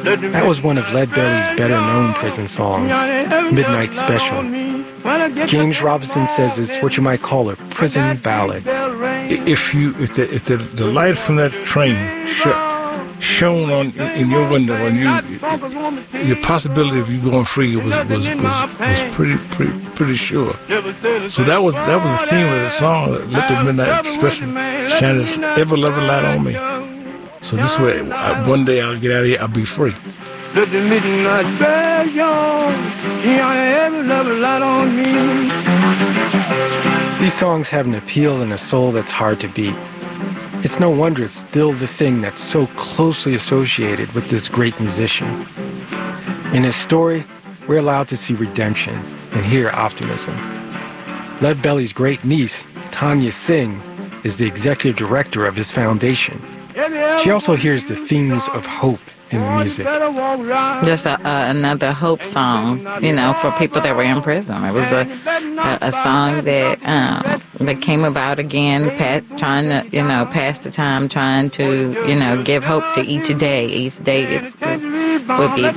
That was one of Leadbelly's better-known prison songs, Midnight Special. James Robinson says it's what you might call a prison ballad. If the light from that train shone in your window, and the possibility of you going free was pretty sure. So that was the theme of the song. Let the midnight special shine its ever-loving light on me. So this way, one day I'll get out of here, I'll be free. Let the midnight special shine ever-loving light on me. These songs have an appeal and a soul that's hard to beat. It's no wonder it's still the thing that's so closely associated with this great musician. In his story, we're allowed to see redemption and hear optimism. Leadbelly's great niece, Tanya Singh, is the executive director of his foundation. She also hears the themes of hope in the music. Just another hope song, for people that were in prison. It was a song that came about again, trying to, pass the time, trying to, give hope to each day. Each day would be